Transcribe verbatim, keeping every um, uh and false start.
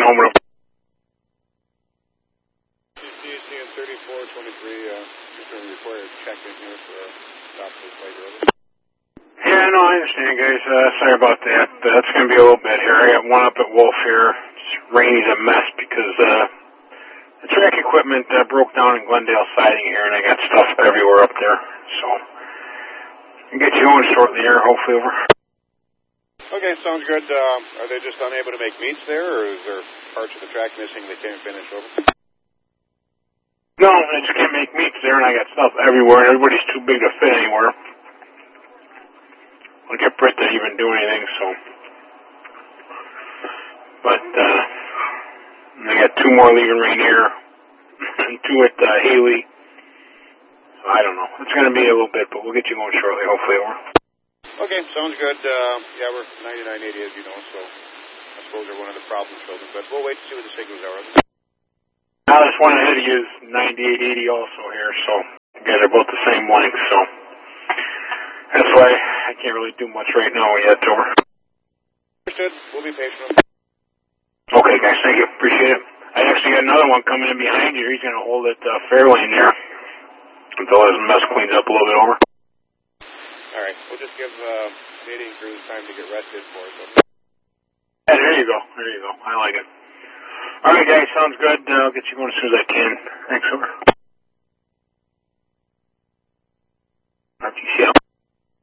home with a... C C and thirty-four twenty-three, uh, just going to require a check in here for a stop to the plate road. Yeah, no, I understand, guys. Uh, sorry about that. Uh, that's going to be a little bit here. I got one up at Wolf here. It's rainy's a mess because uh, the track equipment uh, broke down in Glendale siding here, and I got stuff everywhere up there. So, I'll get you going shortly here, hopefully over. Okay, sounds good. Um, are they just unable to make meets there, or is there parts of the track missing they can't finish over? No, I just can't make meets there, and I got stuff everywhere, and everybody's too big to fit anywhere. I'll get Britt to even do anything, so. But, uh, I got two more leaving Rainier, and two at uh, Haley. So I don't know. It's going to be a little bit, but we'll get you going shortly, hopefully, over. Okay, sounds good. Um, yeah, we're ninety-nine eighty, as you know, so I suppose they're one of the problem children, but we'll wait to see what the signals are. Now, this one ahead of you is ninety-eight eighty also here, so you guys are both the same length, so that's why I can't really do much right now yet, over. Understood. We'll be patient. Okay, guys, thank you. Appreciate it. I actually got another one coming in behind you. He's going to hold it uh, Fairlane there until his mess cleans up a little bit, over. All right, we'll just give uh, meeting crews time to get rested for us. Yeah, there you go. There you go. I like it. All right, guys, sounds good. Uh, I'll get you going as soon as I can. Thanks, over.